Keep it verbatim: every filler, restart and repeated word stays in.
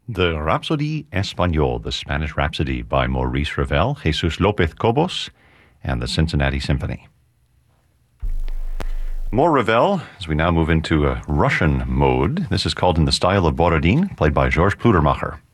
The Rhapsodie Espagnole, the Spanish Rhapsody by Maurice Ravel, Jesus Lopez Cobos, and the Cincinnati Symphony. More Ravel as we now move into a Russian mode. This is called In the Style of Borodin, played by Georges Pludermacher.